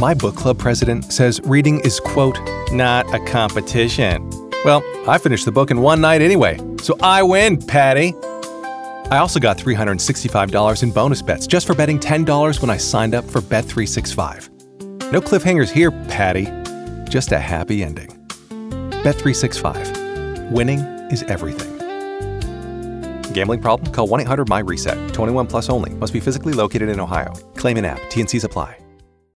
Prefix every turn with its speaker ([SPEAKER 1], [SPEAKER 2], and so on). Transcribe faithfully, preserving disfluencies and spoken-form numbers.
[SPEAKER 1] My book club president says reading is, quote, not a competition. Well, I finished the book in one night anyway, so I win, Patty. I also got three hundred sixty-five dollars in bonus bets just for betting ten dollars when I signed up for Bet three sixty-five. No cliffhangers here, Patty. Just a happy ending. Bet three sixty-five. Winning is everything. Gambling problem? Call one eight hundred M Y RESET. twenty-one plus only. Must be physically located in Ohio. Claim in app. T and Cs apply.